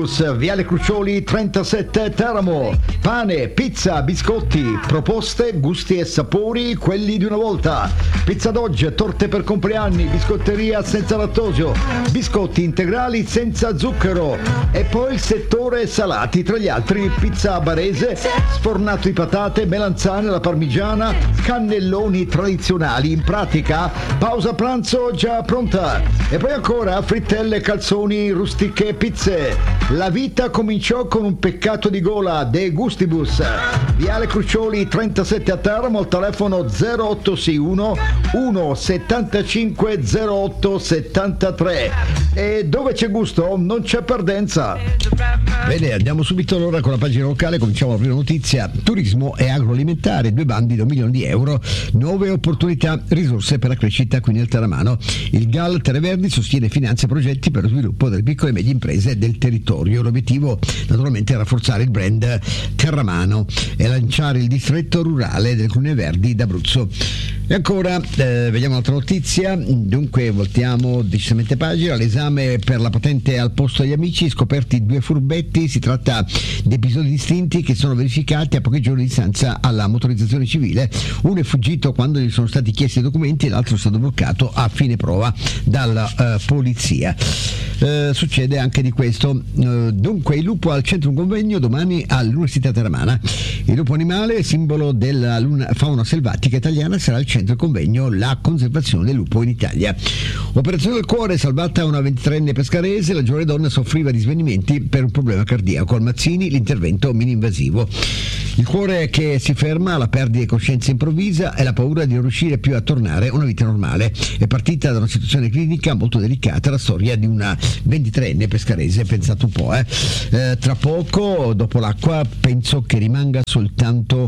Gustibus, Viale Crucioli 37 Teramo. Pane, pizza, biscotti, proposte, gusti e sapori, quelli di una volta. Pizza d'oggi, torte per compleanni, biscotteria senza lattosio, biscotti integrali senza zucchero. E poi il settore salati, tra gli altri pizza barese, sfornato di patate, melanzane, la parmigiana, cannelloni tradizionali. In pratica, pausa pranzo già pronta. E poi ancora frittelle, calzoni, rustiche e pizze. La vita cominciò con un peccato di gola, De Gustibus. Viale Crucioli 37 a Teramo, al telefono 0861 175 0873. E dove c'è gusto non c'è perdenza. Bene, andiamo subito allora con la pagina locale. Cominciamo la prima notizia: turismo e agroalimentare, 2 bandi da €1 milione, nuove opportunità, risorse per la crescita qui nel Teramano. Il GAL Terre Verdi sostiene e finanzia progetti per lo sviluppo delle piccole e medie imprese del territorio. L'obiettivo naturalmente è rafforzare il brand Terramano e lanciare il distretto rurale del Crune Verdi d'Abruzzo. E ancora vediamo un'altra notizia. Dunque voltiamo decisamente pagina. L'esame per la patente al posto degli amici, scoperti 2 furbetti. Si tratta di episodi distinti che sono verificati a pochi giorni di distanza alla motorizzazione civile. Uno è fuggito quando gli sono stati chiesti i documenti e l'altro è stato bloccato a fine prova dalla polizia. Succede anche di questo. Dunque il lupo al centro un convegno domani all'Università Teramana. Il lupo animale, simbolo della fauna selvatica italiana, sarà al centro del convegno La conservazione del lupo in Italia. Operazione del cuore, salvata una 23enne pescarese. La giovane donna soffriva di svenimenti per un problema cardiaco. Al Mazzini l'intervento mini-invasivo. Il cuore che si ferma, la perdita di coscienza improvvisa e la paura di non riuscire più a tornare a una vita normale. È partita da una situazione clinica molto delicata la storia di una 23enne pescarese, pensate un po'. Tra poco, dopo l'acqua, penso che rimanga soltanto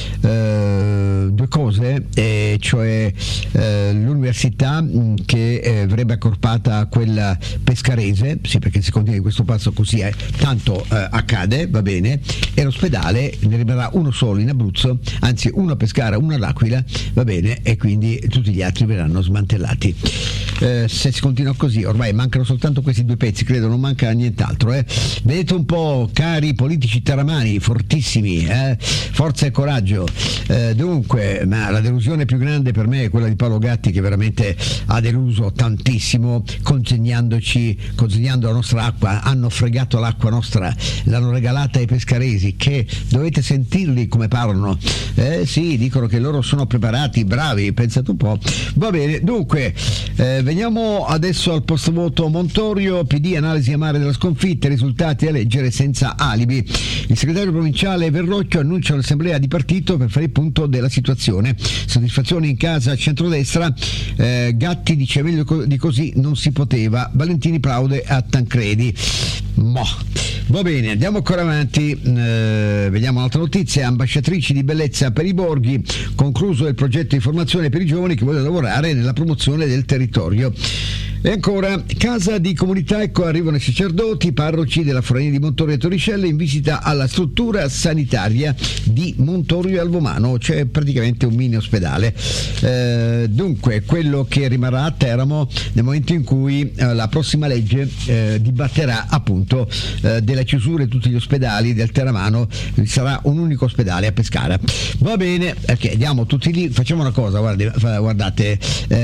2 cose, cioè l'università che verrebbe accorpata a quella pescarese, sì, perché se continua di questo passo così tanto accade, va bene, e l'ospedale ne rimarrà uno solo in Abruzzo, anzi uno a Pescara, uno all'Aquila, va bene, e quindi tutti gli altri verranno smantellati. Se si continua così, ormai mancano soltanto questi 2 pezzi, credo, non manca nient'altro. Vedete un po', cari politici teramani, fortissimi, forza e coraggio. Dunque, ma la delusione più grande per me è quella di Paolo Gatti, che veramente ha deluso tantissimo, consegnando la nostra acqua. Hanno fregato l'acqua nostra, l'hanno regalata ai pescaresi, che dovete sentirli come parlano. Sì, dicono che loro sono preparati, bravi, pensate un po'. Va bene, dunque veniamo adesso al post voto Montorio. PD, analisi amare della sconfitta, risultati da leggere senza alibi. Il segretario provinciale Verrocchio annuncia un'assemblea di partito per fare il punto della situazione. Soddisfazione in casa centrodestra. Gatti dice meglio di così non si poteva. Valentini plaude a Tancredi. Va bene, andiamo ancora avanti. Vediamo un'altra notizia: ambasciatrici di bellezza per i borghi, concluso il progetto di formazione per i giovani che vogliono lavorare nella promozione del territorio. E ancora, casa di comunità, ecco arrivano i sacerdoti, i parroci della Forania di Montorio e Torricelle in visita alla struttura sanitaria di Montorio e Alvomano, cioè praticamente un mini ospedale. Dunque, quello che rimarrà a Teramo nel momento in cui la prossima legge dibatterà appunto della chiusura di tutti gli ospedali del Teramano, sarà un unico ospedale a Pescara. Va bene, perché andiamo tutti lì, facciamo una cosa, guardate,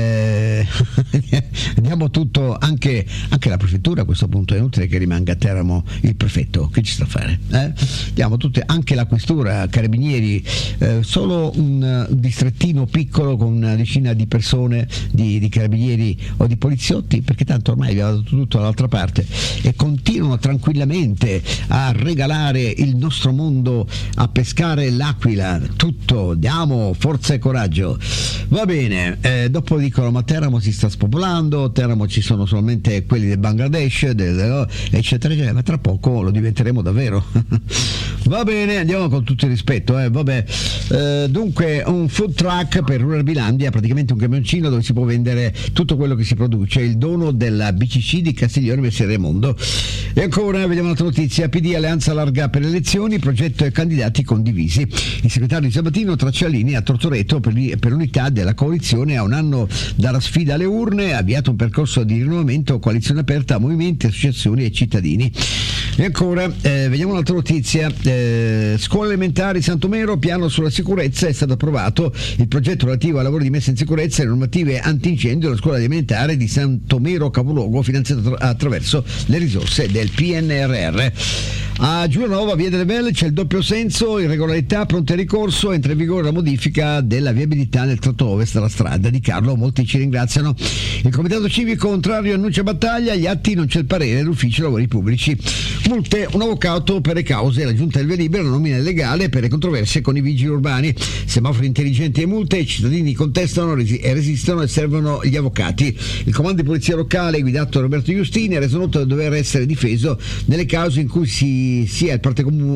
andiamo tutto, anche la prefettura a questo punto, è inutile che rimanga a Teramo il prefetto, che ci sta a fare? Andiamo tutte, anche la questura, carabinieri, solo un distrettino piccolo con una decina di persone, di carabinieri o di poliziotti, perché tanto ormai abbiamo dato tutto dall'altra parte e continuano tranquillamente a regalare il nostro mondo, a pescare l'Aquila, tutto, diamo forza e coraggio. Va bene, dopo dicono ma Teramo si sta spopolando, Teramo ci sono solamente quelli del Bangladesh, eccetera, eccetera, ma tra poco lo diventeremo davvero. Va bene, andiamo con tutto il rispetto, dunque un food truck per Ruralbilandia, praticamente un camioncino dove si può vendere tutto quello che si produce, il dono della BCC di Castiglione Messer Mondo. E ancora vediamo un'altra notizia: PD Alleanza Larga per le elezioni, progetto e candidati condivisi. Il segretario di Sabatino traccia linee a Tortoreto per l'unità della coalizione. A un anno dalla sfida alle urne, ha avviato un percorso di rinnovamento, coalizione aperta a movimenti, associazioni e cittadini. E ancora vediamo un'altra notizia: scuole elementari Santomero, piano sulla sicurezza, è stato approvato il progetto relativo ai lavori di messa in sicurezza e normative antincendio della scuola elementare di Santomero capoluogo, finanziato attraverso le risorse del PNRR. A Giulianova, via delle Velle, c'è il doppio senso, irregolarità, pronto ricorso, entra in vigore la modifica della viabilità nel tratto ovest della strada di Carlo, molti ci ringraziano. Il comitato civico contrario annuncia battaglia, gli atti non c'è il parere dell'ufficio lavori pubblici. Multe, un avvocato per le cause, la giunta del via libera, la nomina illegale per le controversie con i vigili urbani, semafori intelligenti e multe, i cittadini contestano e resistono e servono gli avvocati. Il comando di polizia locale guidato da Roberto Giustini ha reso noto di dover essere difeso nelle cause in cui sia il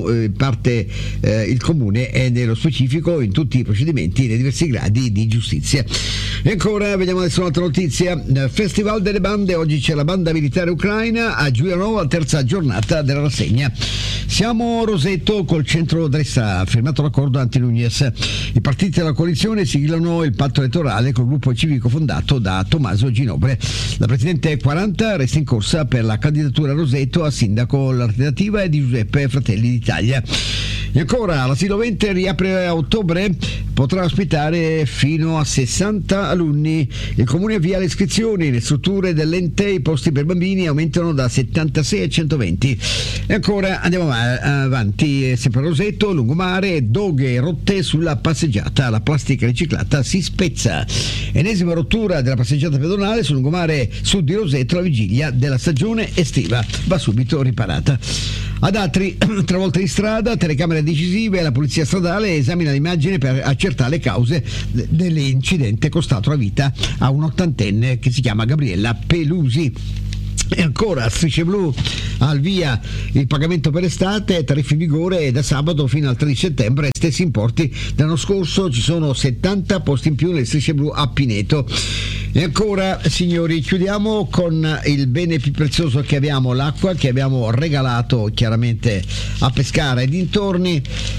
comune e nello specifico in tutti i procedimenti nei diversi gradi di giustizia. E ancora vediamo adesso un'altra notizia: Festival delle bande, oggi c'è la banda militare ucraina a Giulianova, terza giornata della rassegna. Siamo Roseto col centro-destra, ha firmato l'accordo anti-Nunez. I partiti della coalizione siglano il patto elettorale col gruppo civico fondato da Tommaso Ginobre. La presidente 40 resta in corsa per la candidatura a Roseto a sindaco. L'alternativa è di Giuseppe Fratelli d'Italia. E ancora l'asilo Vente riapre a ottobre, potrà ospitare fino a 60 alunni. Il comune avvia le iscrizioni, le strutture dell'ente, i posti per bambini aumentano da 76 a 120. E ancora andiamo avanti, sempre a Roseto, lungomare, doghe rotte sulla passeggiata, la plastica riciclata si spezza. Ennesima rottura della passeggiata pedonale sul lungomare sud di Roseto alla vigilia della stagione estiva, va subito riparata. Ad Atri, travolta di strada, telecamere decisive, la polizia stradale esamina l'immagine per accertare le cause dell'incidente costato la vita a un ottantenne che si chiama Gabriella Pelusi. E ancora Strisce Blu al via il pagamento per estate, tariffe in vigore da sabato fino al 13 settembre, stessi importi dell'anno scorso, ci sono 70 posti in più nelle Strisce Blu a Pineto. E ancora, signori, chiudiamo con il bene più prezioso che abbiamo, l'acqua, che abbiamo regalato chiaramente a Pescara e dintorni.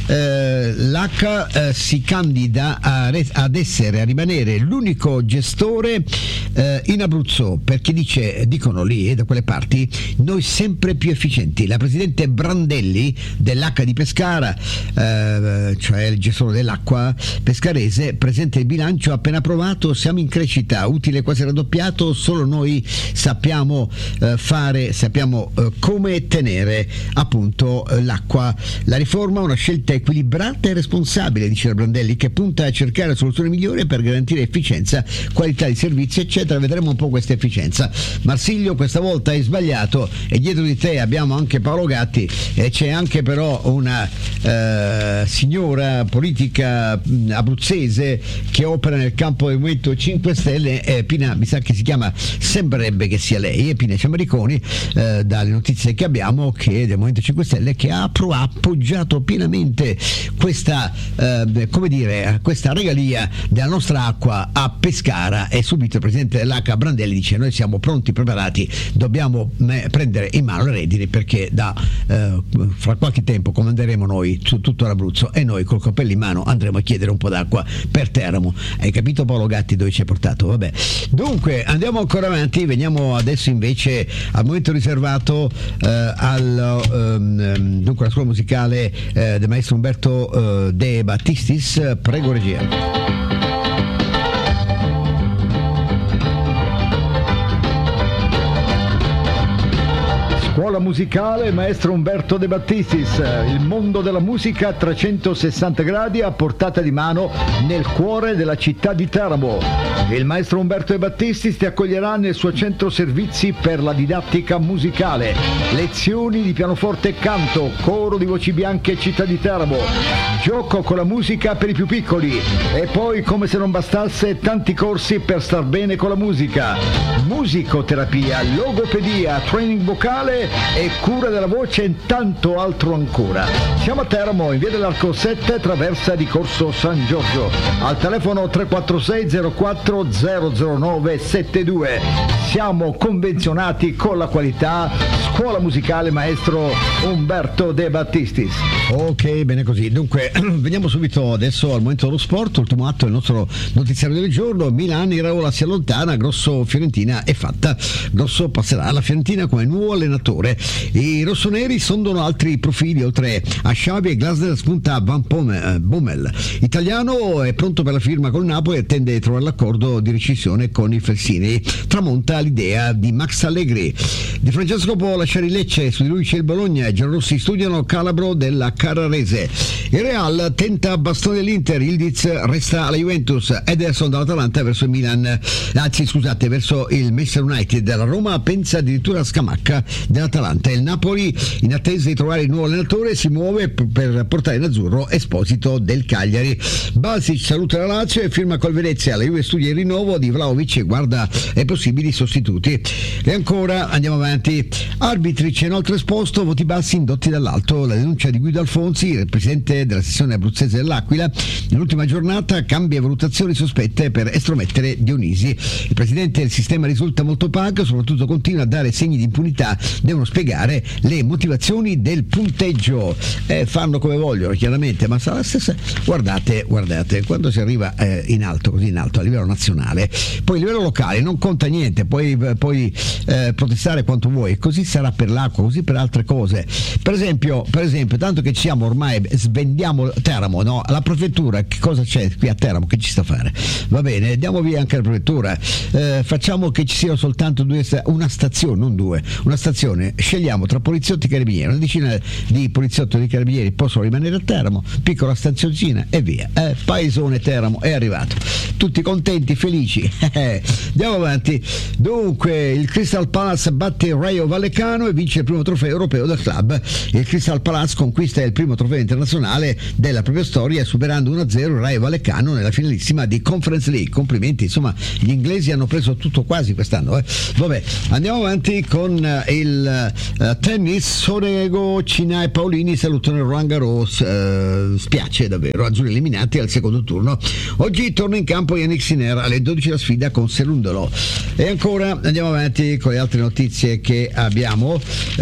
L'H si candida a rimanere l'unico gestore in Abruzzo, perché dicono lì da quelle parti, noi sempre più efficienti. La presidente Brandelli dell'H di Pescara, cioè il gestore dell'acqua pescarese, presenta il bilancio appena approvato, siamo in crescita, utile quasi raddoppiato, solo noi sappiamo come tenere appunto l'acqua. La riforma è una scelta equilibrata e responsabile, dice la Brandelli, che punta a cercare soluzioni migliori per garantire efficienza, qualità di servizi eccetera. Vedremo un po' questa efficienza. Marsilio, questa volta hai sbagliato, e dietro di te abbiamo anche Paolo Gatti, e c'è anche però una signora politica abruzzese che opera nel campo del Movimento 5 Stelle, Pina, mi sa che si chiama, sembrerebbe che sia lei, e Pina Ciamariconi, dalle notizie che abbiamo, che è del Movimento 5 Stelle, che ha appoggiato pienamente questa questa regalia della nostra acqua a Pescara, e subito il presidente dell'H Brandelli dice: noi siamo pronti, preparati, dobbiamo prendere in mano le redini, perché fra qualche tempo comanderemo noi su tutto l'Abruzzo, e noi col cappello in mano andremo a chiedere un po' d'acqua per Teramo. Hai capito, Paolo Gatti, dove ci hai portato? Vabbè, dunque andiamo ancora avanti, veniamo adesso invece al momento riservato dunque la scuola musicale del maestro Umberto De Battistis. Prego regia. Scuola musicale maestro Umberto De Battistis, il mondo della musica a 360 gradi a portata di mano nel cuore della città di Teramo. Il maestro Umberto De Battistis ti accoglierà nel suo centro servizi per la didattica musicale, lezioni di pianoforte e canto, coro di voci bianche città di Teramo, gioco con la musica per i più piccoli, e poi, come se non bastasse, tanti corsi per star bene con la musica, musicoterapia, logopedia, training vocale e cura della voce e tanto altro ancora. Siamo a Teramo, in via dell'Arco 7, traversa di Corso San Giorgio, al telefono 346 04 009 72. Siamo convenzionati con la qualità. Scuola musicale maestro Umberto De Battistis. Ok, bene così. Dunque, veniamo subito adesso al momento dello sport, ultimo atto del nostro notiziario del giorno. Milan, Iraola si allontana, Grosso Fiorentina è fatta. Grosso passerà alla Fiorentina come nuovo allenatore. I rossoneri sondano altri profili, oltre a Xavi e Glasner spunta Van Bommel. Italiano è pronto per la firma col Napoli e tende a trovare l'accordo di rescissione con i Felsini. Tramonta l'idea di Max Allegri. Di Francesco può lasciare il Lecce, su di lui c'è il Bologna, i giallorossi studiano Calabro della Carrarese. Il Real tenta bastone dell'Inter, Ildiz resta alla Juventus, Ederson dall'Atalanta verso il Milan, verso il Manchester United. La Roma pensa addirittura a Scamacca dell'Atalanta. Il Napoli, in attesa di trovare il nuovo allenatore, si muove per portare in azzurro Esposito del Cagliari. Balsic saluta la Lazio e firma col Venezia. La Juve studia il rinnovo di Vlahovic e guarda ai possibili sostituti. E ancora andiamo avanti. Arbitri, c'è inoltre esposto voti bassi indotti dall'alto. La denuncia di Guido Alfonsi, il presidente della sezione abruzzese dell'Aquila, nell'ultima giornata cambia valutazioni sospette per estromettere Dionisi. Il presidente del sistema risulta molto opaco, soprattutto continua a dare segni di impunità. Devono spiegare le motivazioni del punteggio. Fanno come vogliono, chiaramente, ma sarà la stessa. Guardate, quando si arriva in alto, così in alto, a livello nazionale, poi a livello locale non conta niente, puoi protestare quanto vuoi, così sarà per l'acqua, così per altre cose. Per esempio, tanto che ci siamo ormai, svendiamo Teramo, no? La prefettura, che cosa c'è qui a Teramo che ci sta a fare? Va bene, diamo via anche la prefettura, facciamo che ci siano soltanto una stazione, non due, una stazione, scegliamo tra poliziotti e carabinieri, una decina di poliziotti e di carabinieri possono rimanere a Teramo, piccola stazioncina e via. Paesone Teramo è arrivato, tutti contenti, felici. Andiamo avanti. Dunque, il Crystal Palace batte il Rayo Vallecano e vince il primo trofeo europeo del club. Il Crystal Palace conquista il primo trofeo internazionale della propria storia, superando 1-0 il Rayo Vallecano nella finalissima di Conference League. Complimenti, insomma, gli inglesi hanno preso tutto quasi quest'anno. Vabbè, andiamo avanti con il tennis. Sonego, Cina e Paolini salutano il Roland Garros. Spiace davvero, azzurri eliminati al secondo turno. Oggi torna in campo Yannick Sinner, alle 12 la sfida con Serundolo. E ancora andiamo avanti con le altre notizie che abbiamo.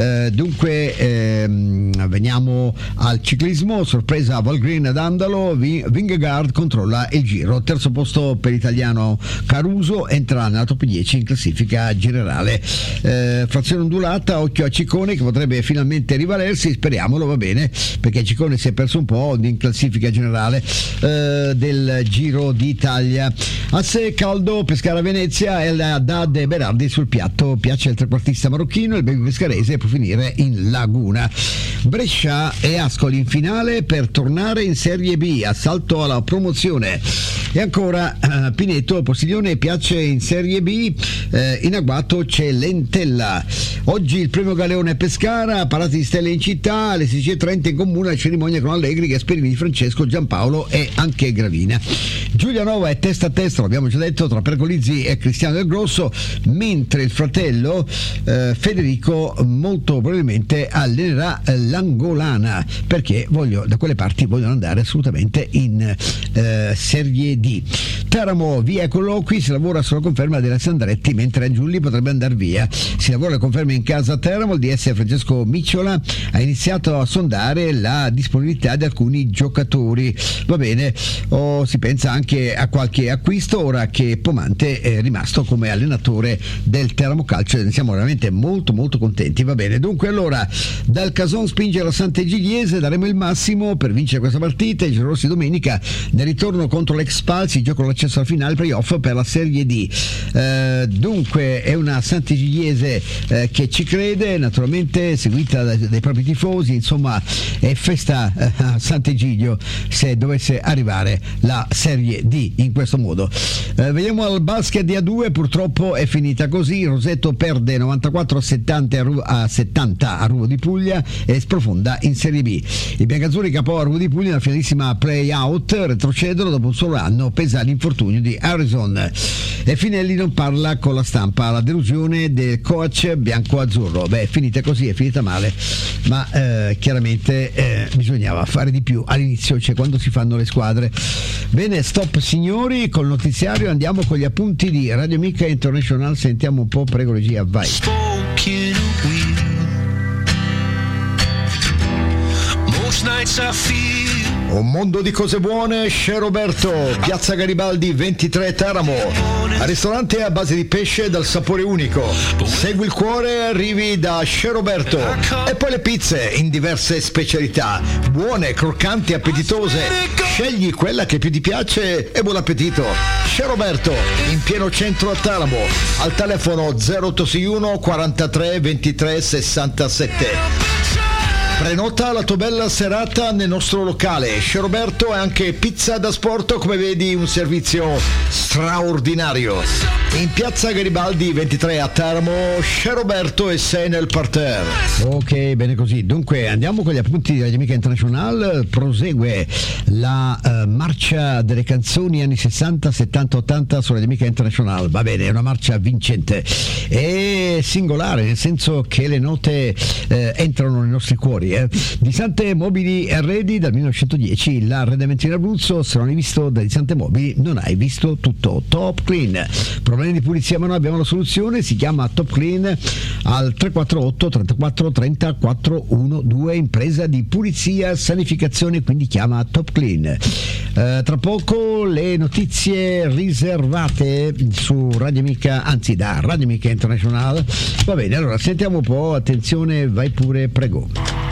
Veniamo al ciclismo. Sorpresa a Valgren ad Andalo, Vingegaard controlla il giro. Terzo posto per l'italiano Caruso, entra nella top 10 in classifica generale. Frazione ondulata, occhio a Ciccone che potrebbe finalmente rivalersi, speriamolo, va bene, perché Ciccone si è perso un po' in classifica generale del Giro d'Italia. Asse caldo, Pescara Venezia e la Haddad Berardi sul piatto. Piace il trequartista marocchino, il baby pescarese può finire in Laguna. Brescia e Ascoli in finale per tornare in Serie B, assalto alla promozione. E ancora Pineto, Postiglione piace in Serie B, in agguato c'è Lentella. Oggi il primo Galeone Pescara, parate di stelle in città, alle 16:30 in comune la cerimonia con Allegri, Gasperini, Di Francesco, Giampaolo e anche Gravina. Giulianova è testa a testa, l'abbiamo già detto, tra Pergolizzi e Cristiano Del Grosso, mentre il fratello Federico molto probabilmente allenerà l'Angolana, perché da quelle parti vogliono andare assolutamente in Serie D. Teramo via colloqui, si lavora sulla conferma della Sandretti, mentre Angiulli potrebbe andare via. Si lavora la conferma in casa a Teramo. Il DS Francesco Micciola ha iniziato a sondare la disponibilità di alcuni giocatori. Va bene, si pensa anche a qualche acquisto ora che Pomante è rimasto come allenatore del Teramo Calcio e ne siamo veramente molto molto contenti. Va bene, dunque allora dal Cason spinge la Sant'Egidiese, daremo il massimo per vincere questa partita. I giallorossi domenica nel ritorno contro l'ex Palsi giocano l'accesso alla finale playoff per la Serie D. Dunque è una Sant'Egidiese che ci crede, naturalmente seguita dai propri tifosi, insomma è festa a Sant'Egidio se dovesse arrivare la Serie D in questo modo. Vediamo al basket di A2, purtroppo è finita così. Roseto perde 94-70 a Ruvo di Puglia e sprofonda in Serie B. I biancazzurri capoargo di Puglia nella finalissima play-out retrocedono dopo un solo anno pesa l'infortunio di Harrison. E Finelli non parla con la stampa, la delusione del coach bianco-azzurro. Beh, finita così, è finita male, ma chiaramente bisognava fare di più all'inizio, cioè quando si fanno le squadre. Bene, stop signori, col notiziario andiamo con gli appunti di Radio Amica International. Sentiamo un po', prego regia, vai. Un mondo di cose buone, Chez Roberto, Piazza Garibaldi 23 Teramo. Ristorante a base di pesce dal sapore unico. Segui il cuore, arrivi da Chez Roberto. E poi le pizze in diverse specialità. Buone, croccanti, appetitose. Scegli quella che più ti piace e buon appetito. Chez Roberto, in pieno centro a Teramo. Al telefono 0861 43 23 67. Prenota la tua bella serata nel nostro locale. Chez Roberto è anche pizza da sport, come vedi un servizio straordinario. In piazza Garibaldi 23 a Teramo, Chez Roberto e sei nel parterre. Ok, bene così. Dunque andiamo con gli appunti di Radio Amica International. Prosegue la marcia delle canzoni anni 60, 70, 80 su Radio Amica International. Va bene, è una marcia vincente e singolare, nel senso che le note entrano nei nostri cuori. Di Sante Mobili e Arredi dal 1910, l'arredamento in Abruzzo. Se non hai visto da Di Sante Mobili non hai visto tutto. Top Clean, problemi di pulizia ma noi abbiamo la soluzione, si chiama Top Clean al 348 34 30 412, impresa di pulizia sanificazione, quindi chiama Top Clean. Tra poco le notizie riservate su Radio Amica, anzi da Radio Amica International. Va bene, allora sentiamo un po', attenzione, vai pure, prego.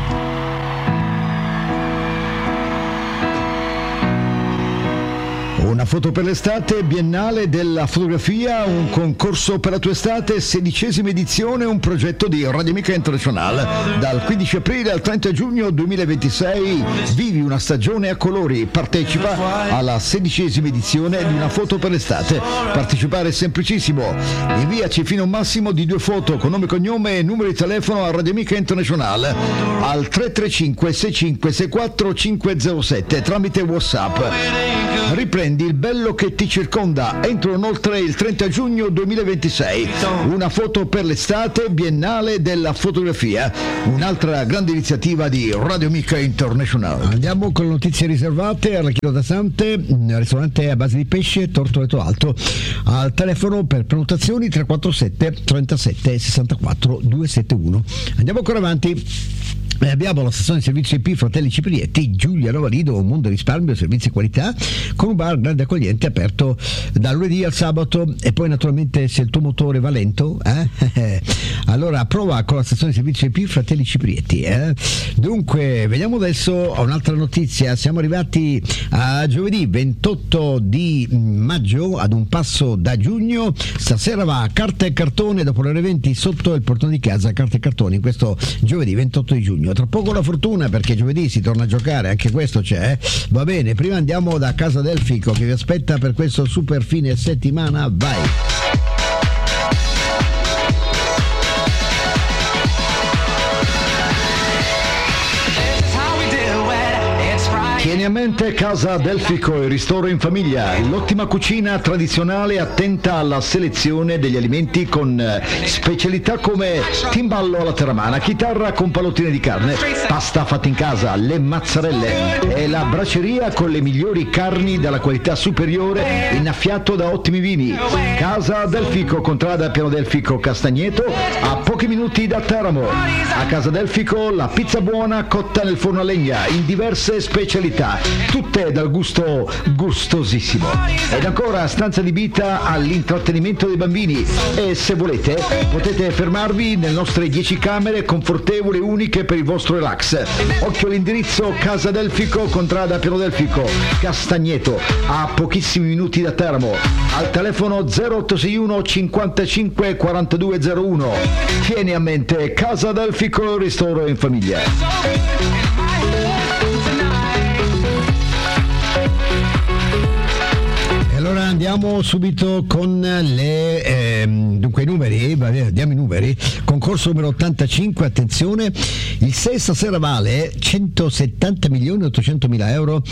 Una foto per l'estate, Biennale della fotografia, un concorso per la tua estate, 16ª edizione, un progetto di Radio Amica International. Dal 15 aprile al 30 giugno 2026 vivi una stagione a colori, partecipa alla 16ª edizione di Una foto per l'estate. Partecipare è semplicissimo, inviaci fino a un massimo di 2 foto con nome, cognome e numero di telefono a Radio Amica International al 335 65 64 507 tramite WhatsApp. Riprendi il bello che ti circonda entro inoltre il 30 giugno 2026. Una foto per l'estate, Biennale della fotografia, un'altra grande iniziativa di Radio Amica International. Andiamo con le notizie riservate alla Chilo da Sante, ristorante a base di pesce, Tortoreto Alto. Al telefono per prenotazioni 347 37 64 271. Andiamo ancora avanti. Abbiamo la stazione di servizio IP Fratelli Ciprietti, Giulia Rovalido, un mondo di risparmio, servizi e qualità, con un bar grande accogliente aperto da lunedì al sabato. E poi naturalmente se il tuo motore va lento, allora prova con la stazione di servizio IP Fratelli Ciprietti. Dunque, vediamo adesso un'altra notizia. Siamo arrivati a giovedì 28 di maggio, ad un passo da giugno. Stasera va carta e cartone dopo le ore 20 sotto il portone di casa, carta e cartone in questo giovedì 28 di giugno. Tra poco la fortuna, perché giovedì si torna a giocare, anche questo c'è. Va bene, prima andiamo da Casa Delfico che vi aspetta per questo super fine settimana. Vai! Tieni a mente Casa Delfico, il ristoro in famiglia, l'ottima cucina tradizionale attenta alla selezione degli alimenti con specialità come timballo alla terramana, chitarra con pallottine di carne, pasta fatta in casa, le mazzarelle e la braceria con le migliori carni dalla qualità superiore, innaffiato da ottimi vini. Casa Delfico, contrada Piano Delfico Castagneto, a pochi minuti da Teramo. A Casa Delfico la pizza buona cotta nel forno a legna in diverse specialità, tutte dal gusto gustosissimo. Ed ancora stanza adibita all'intrattenimento dei bambini e se volete potete fermarvi nelle nostre 10 camere confortevoli e uniche per il vostro relax. Occhio all'indirizzo: Casa Delfico, contrada Piano Delfico Castagneto, a pochissimi minuti da Teramo. Al telefono 0861 55 4201. Tieni a mente Casa Delfico, ristoro in famiglia. Andiamo subito con dunque i numeri, diamo i numeri. Concorso numero 85, attenzione, il 6 stasera vale 170.800.000 euro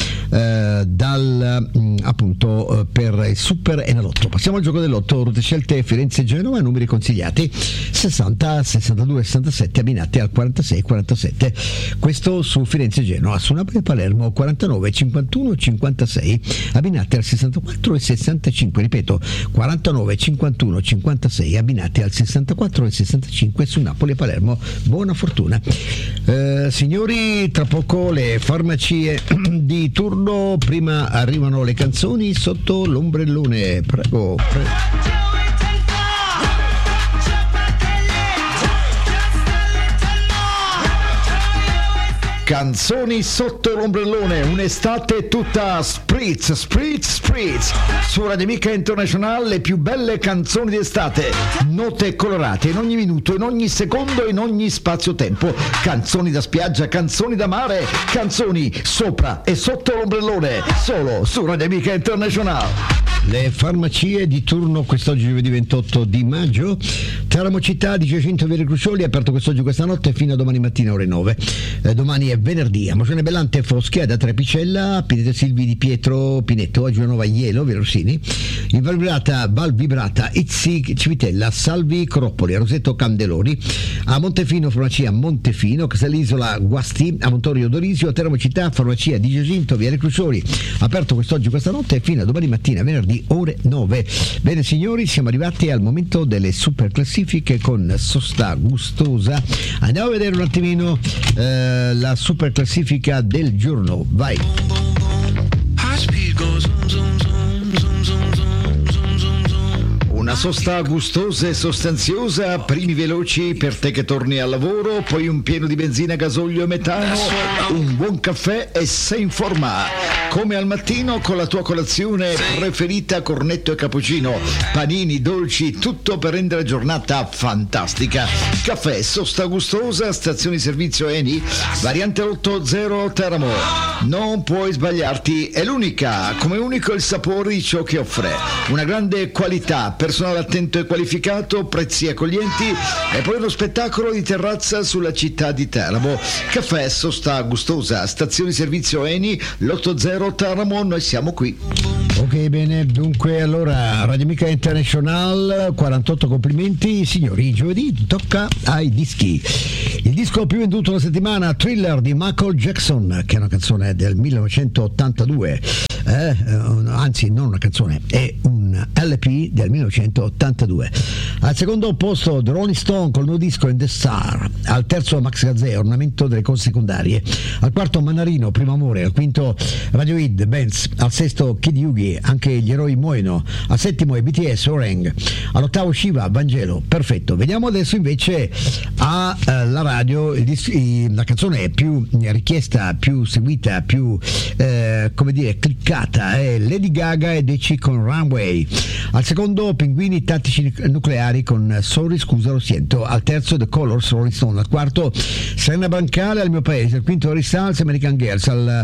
appunto per il Super Enalotto. Passiamo al gioco dell'otto, rotte scelte Firenze e Genova, numeri consigliati 60, 62, 67, abbinati al 46, 47. Questo su Firenze e Genova. Su Napoli e Palermo 49, 51, 56, abbinati al 64 e 65. Ripeto, 49, 51, 56, abbinati al 64 e 65 su Napoli e Palermo. Buona fortuna. Signori, tra poco le farmacie di turno, prima arrivano le canzoni sotto l'ombrellone. Prego. Canzoni sotto l'ombrellone, un'estate tutta spritz, spritz, spritz. Su Radio Amica International le più belle canzoni di estate, note colorate in ogni minuto, in ogni secondo, in ogni spazio-tempo. Canzoni da spiaggia, canzoni da mare, canzoni sopra e sotto l'ombrellone, solo su Radio Amica International. Le farmacie di turno quest'oggi giovedì 28 di maggio. Teramo Città di Giacinto Vieri Crucioli, aperto quest'oggi, questa notte, fino a domani mattina ore 9. Domani è venerdì. A Mosone Bellante Fosche, ad Trepicella, Pinete Silvi di Pietro Pinetto, a Giulianova Ielo, Via Rossini, in Val Vibrata, Izzi Civitella, Salvi Croppoli, a Rosetto Candeloni, a Montefino farmacia Montefino, Casalisola Guasti, a Montorio Dorisio, a Teramo Città farmacia di Giacinto Vieri Crucioli, aperto quest'oggi, questa notte, fino a domani mattina venerdì ore 9. Bene signori, siamo arrivati al momento delle super classifiche con Sosta Gustosa. Andiamo a vedere un attimino la super classifica del giorno. Vai. Una sosta gustosa e sostanziosa, primi veloci per te che torni al lavoro, poi un pieno di benzina, gasolio e metano, un buon caffè e sei in forma. Come al mattino con la tua colazione preferita, cornetto e cappuccino, panini, dolci, tutto per rendere la giornata fantastica. Caffè Sosta Gustosa, stazione servizio Eni, variante 80 Teramo. Non puoi sbagliarti, è l'unica, come unico il sapore di ciò che offre. Una grande qualità, personale attento e qualificato, prezzi accoglienti e poi uno spettacolo di terrazza sulla città di Teramo. Caffè Sosta Gustosa, stazione servizio Eni, l'80 Teramo, noi siamo qui. Ok, bene, dunque allora Radio Amica International, 48 complimenti. Signori, giovedì tocca ai dischi. Il disco più venduto la settimana, Thriller di Michael Jackson, che è una canzone del 1982, anzi non una canzone, è un LP del 1982. Al secondo posto The Rolling Stone col nuovo disco In The Star. Al terzo Max Gazzè, Ornamento delle cose secondarie. Al quarto Manarino, Primo Amore. Al quinto Radiohead, Benz. Al sesto Kid Yugi, Anche gli eroi muoiono. Al settimo è BTS, Orang. All'ottavo Shiva, Vangelo. Perfetto. Vediamo adesso invece alla radio la canzone più richiesta, più seguita, più come dire cliccata è Lady Gaga e Deci con Runway. Al secondo Pinguini Tattici Nucleari con Sorry scusa lo sento. Al terzo The Colors, Rolling Stone. Al quarto Serena Brancale, Al mio paese. Al quinto Harry Styles, American Girls. Al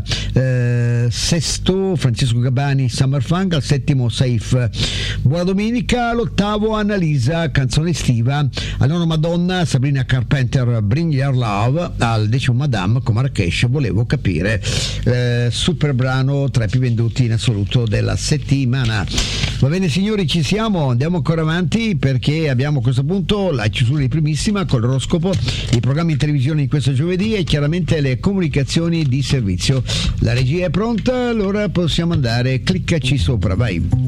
sesto Francesco Gabbani, Summer Funk. Al settimo Safe, Buona Domenica. All'ottavo Annalisa, Canzone estiva. Al nono Madonna, Sabrina Carpenter, Bring Your Love. Al decimo Madame con Marrakesh, Volevo capire. Super brano, tra i più venduti in assoluto della settimana. Va bene signori, ci siamo, andiamo ancora avanti perché abbiamo a questo punto la chiusura di Primissima con l'oroscopo, i programmi in televisione di questo giovedì e chiaramente le comunicazioni di servizio. La regia è pronta, allora possiamo andare, cliccaci sopra, vai.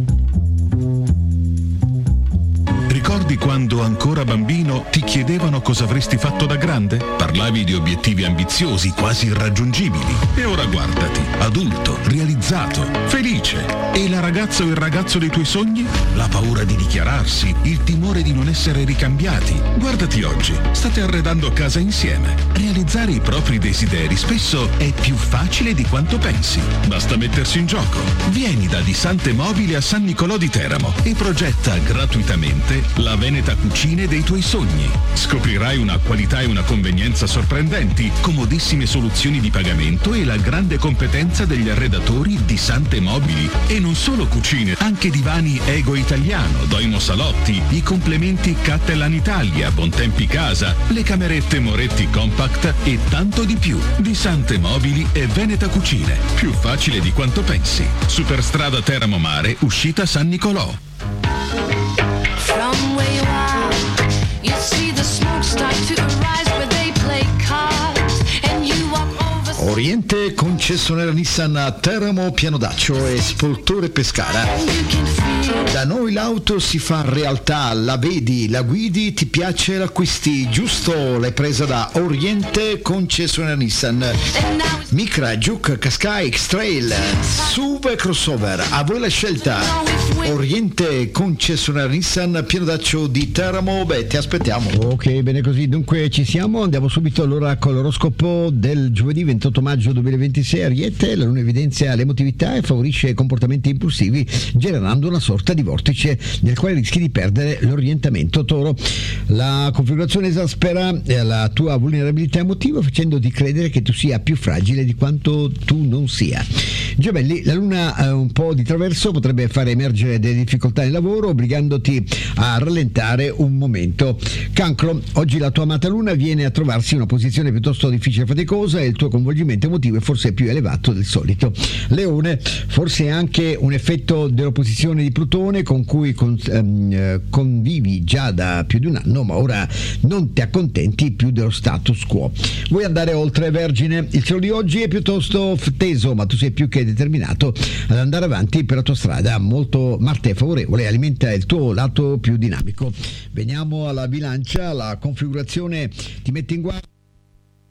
Ricordi quando ancora bambino ti chiedevano cosa avresti fatto da grande? Parlavi di obiettivi ambiziosi, quasi irraggiungibili. E ora guardati, adulto, realizzato, felice. E la ragazza o il ragazzo dei tuoi sogni? La paura di dichiararsi, il timore di non essere ricambiati. Guardati oggi, state arredando casa insieme. Realizzare i propri desideri spesso è più facile di quanto pensi. Basta mettersi in gioco. Vieni da Di Sante Mobili a San Nicolò di Teramo e progetta gratuitamente la Veneta Cucine dei tuoi sogni. Scoprirai una qualità e una convenienza sorprendenti, comodissime soluzioni di pagamento e la grande competenza degli arredatori di Sante Mobili. E non solo cucine, anche divani Ego Italiano, Doimo Salotti, i complementi Cattelan Italia, Bontempi Casa, le camerette Moretti Compact e tanto di più. Di Sante Mobili e Veneta Cucine. Più facile di quanto pensi. Superstrada Teramo Mare, uscita San Nicolò. From where you are, you see the smoke start to arise where they play cards and you walk over. Oriente concessionaria Nissan a Teramo, Pianodaccio e Spoltore Pescara. And you can feel. Da noi l'auto si fa realtà, la vedi, la guidi, ti piace, l'acquisti, giusto? L'hai presa da Oriente concessionaria Nissan. And now it's Micra, Juke, Qashqai, X-Trail, SUV e crossover, a voi la scelta. Oriente concessionaria Nissan, Pianodaccio di Teramo, beh, ti aspettiamo. Ok, bene così, dunque ci siamo, andiamo subito allora con l'oroscopo del giovedì 28 maggio 2026. Ariete, la luna evidenzia l'emotività e favorisce comportamenti impulsivi, generando una sorta di vortice nel quale rischi di perdere l'orientamento. Toro, la configurazione esaspera la tua vulnerabilità emotiva, facendoti credere che tu sia più fragile di quanto tu non sia. Gemelli, la luna un po' di traverso potrebbe fare emergere delle difficoltà nel lavoro, obbligandoti a rallentare un momento. Cancro, oggi la tua amata luna viene a trovarsi in una posizione piuttosto difficile e faticosa e il tuo coinvolgimento emotivo è forse più elevato del solito. Leone, forse anche un effetto dell'opposizione di Plutone con cui convivi già da più di un anno, ma ora non ti accontenti più dello status quo. Vuoi andare oltre? Vergine, il cielo di oggi è piuttosto teso, ma tu sei più che determinato ad andare avanti per la tua strada. Molto Marte è favorevole, alimenta il tuo lato più dinamico. Veniamo alla bilancia, la configurazione ti mette in guardia.